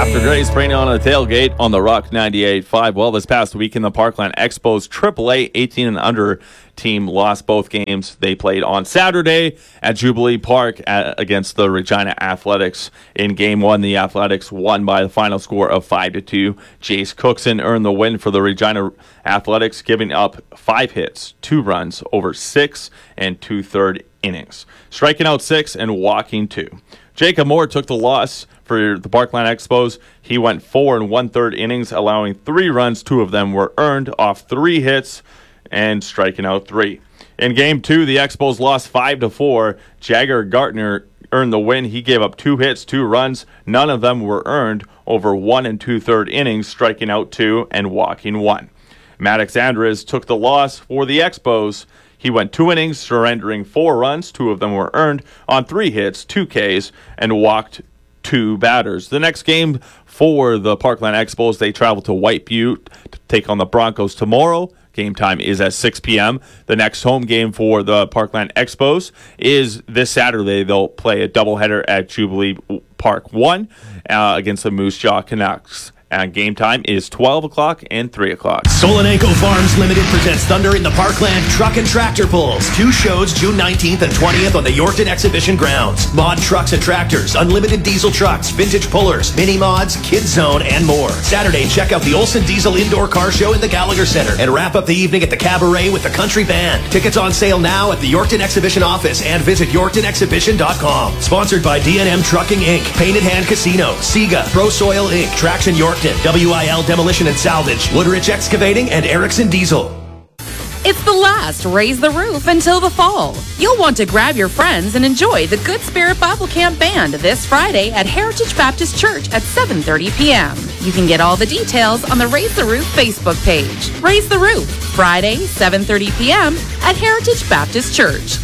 After Grace bringing on a tailgate on the Rock 98.5. Well, this past week in the Parkland Expos AAA 18 and under team lost both games they played on Saturday at Jubilee Park against the Regina Athletics. In Game 1, the Athletics won by the final score of 5-2. Jace Cookson earned the win for the Regina Athletics, giving up 5 hits, 2 runs over 6 and 2/3 innings, striking out 6 and walking 2. Jacob Moore took the loss for the Parkland Expos. He went 4 1/3 innings, allowing 3 runs. 2 of them were earned off 3 hits and striking out 3. In Game 2, the Expos lost 5-4. Jagger Gartner earned the win. He gave up 2 hits, 2 runs. None of them were earned over 1 2/3 innings, striking out 2 and walking 1. Maddox Andres took the loss for the Expos. He went 2 innings, surrendering 4 runs. 2 of them were earned on 3 hits, 2 Ks, and walked 2 batters. The next game for the Parkland Expos, they travel to White Butte to take on the Broncos tomorrow. Game time is at 6 p.m. The next home game for the Parkland Expos is this Saturday. They'll play a doubleheader at Jubilee Park 1 against the Moose Jaw Canucks. And game time is 12 o'clock and 3 o'clock. Solanenko Farms Limited presents Thunder in the Parkland Truck and Tractor Pulls. 2 shows June 19th and 20th on the Yorkton Exhibition Grounds. Mod trucks and tractors, unlimited diesel trucks, vintage pullers, mini mods, kids zone, and more. Saturday, check out the Olsen Diesel Indoor Car Show in the Gallagher Center and wrap up the evening at the Cabaret with the Country Band. Tickets on sale now at the Yorkton Exhibition office and visit YorktonExhibition.com. Sponsored by D&M Trucking Inc., Painted Hand Casino, Sega, Pro Soil Inc., Traction Yorkton, WIL Demolition and Salvage, Woodrich Excavating, and Erickson Diesel. It's the last Raise the Roof until the fall. You'll want to grab your friends and enjoy the Good Spirit Bible Camp Band this Friday at Heritage Baptist Church at 7:30 p.m. You can get all the details on the Raise the Roof Facebook page. Raise the Roof, Friday, 7:30 p.m. at Heritage Baptist Church,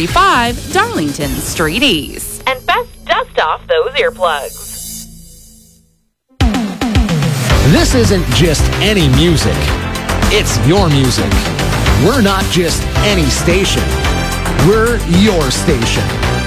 345 Darlington Street East. And best dust off those earplugs. This isn't just any music. It's your music. We're not just any station. We're your station.